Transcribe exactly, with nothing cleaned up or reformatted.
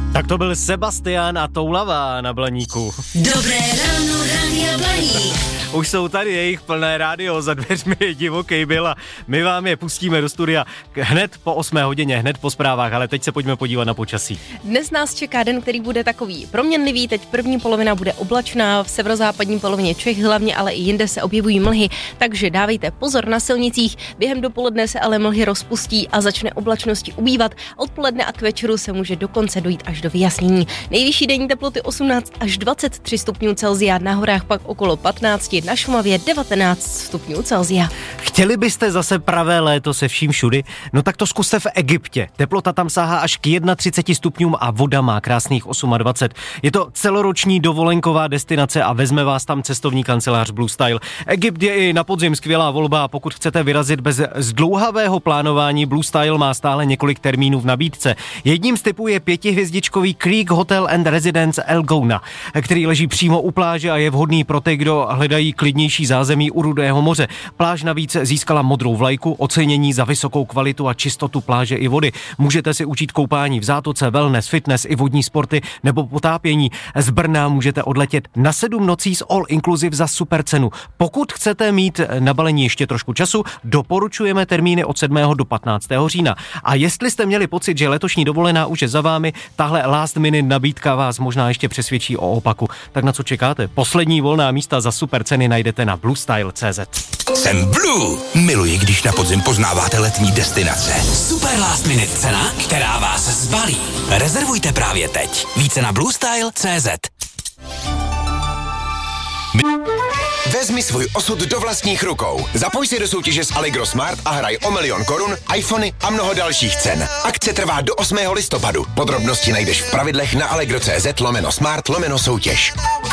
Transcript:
Tak to byl Sebastian a Toulava na Blaníku. Dobré ráno, Rádia Blaník. Už jsou tady jejich plné rádio, za dveřmi je divoký byl a my vám je pustíme do studia hned po osmé hodině, hned po zprávách, ale teď se pojďme podívat na počasí. Dnes nás čeká den, který bude takový proměnlivý, teď první polovina bude oblačná, v severozápadní polovině Čech hlavně, ale i jinde se objevují mlhy, takže dávejte pozor na silnicích, během dopoledne se ale mlhy rozpustí a začne oblačnosti ubývat, odpoledne a k večeru se může dokonce dojít až do vyjasnění. Nejvyšší denní teploty osmnáct až dvacet tři stupňů Celsia, na horách pak okolo patnáct, na Šumavě devatenáct stupňů Celsia. Chtěli byste zase pravé léto se vším všudy? No tak to zkuste v Egyptě. Teplota tam sahá až k třicet jedna stupňům a voda má krásných dvacet osm. Je to celoroční dovolenková destinace a vezme vás tam cestovní kancelář Blue Style. Egypt je i na podzim skvělá volba a pokud chcete vyrazit bez zdlouhavého plánování, Blue Style má stále několik termínů v nabídce. Jedním z typů je pětihvězdičkový Creek Hotel and Residence El Gouna, který leží přímo u pláže a je vhodný pro ty, kdo hledají klidnější zázemí u Rudého moře. Pláž navíc získala modrou vlajku, ocenění za vysokou kvalitu a čistotu pláže i vody. Můžete si učit koupání v zátoce, wellness, fitness i vodní sporty nebo potápění. Z Brna můžete odletět na sedm nocí s all inclusive za super cenu. Pokud chcete mít na balení ještě trošku času, doporučujeme termíny od sedmého do patnáctého října. A jestli jste měli pocit, že letošní dovolená už je za vámi, tahle last minute nabídka vás možná ještě přesvědčí o opaku. Tak na co čekáte? Poslední volná místa za super ceny najdete na blue style tečka cé zet. Jsem Blue. Miluji, když na podzim poznáváte letní destinace. Super last minute cena, která vás zbalí. Rezervujte právě teď. Více na blue style tečka cé zet. Vezmi svůj osud do vlastních rukou. Zapoj se do soutěže s Allegro Smart a hraj o milion korun, iPhony a mnoho dalších cen. Akce trvá do osmého listopadu. Podrobnosti najdeš v pravidlech na allegro tečka cé zet lomeno smart lomeno soutěž.